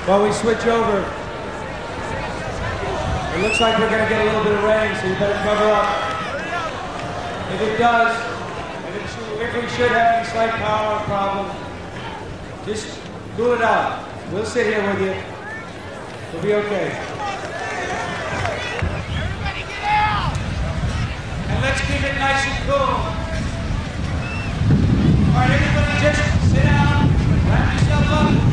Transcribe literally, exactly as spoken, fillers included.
while we switch over. It looks like we're going to get a little bit of rain, so you better cover up. If it does, if, it should, if we should have any slight power problem, just cool it out. We'll sit here with you. We'll be okay. Everybody get out! And let's keep it nice and cool. All right, everybody just sit down, wrap yourself up.